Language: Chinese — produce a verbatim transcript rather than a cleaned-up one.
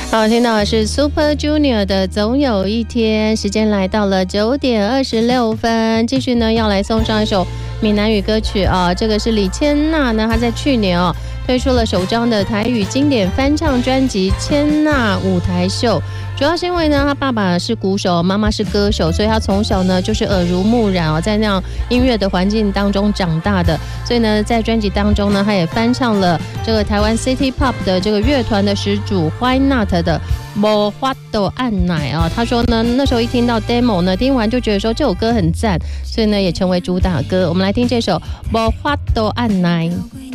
好，听到的是 Super Junior 的总有一天。时间来到了九点二十六分，继续呢要来送上一首闽南语歌曲啊，这个是李千娜呢，她在去年哦推出了首张的台语经典翻唱专辑《千娜舞台秀》。主要是因为呢，他爸爸是鼓手，妈妈是歌手，所以他从小呢就是耳濡目染哦，在那样音乐的环境当中长大的。所以呢，在专辑当中呢，他也翻唱了这个台湾 City Pop 的这个乐团的始祖 Why Not 的《无法度按奶》啊。他说呢，那时候一听到 demo 呢，听完就觉得说这首歌很赞，所以呢也成为主打歌。我们来听这首《无法度按奶》。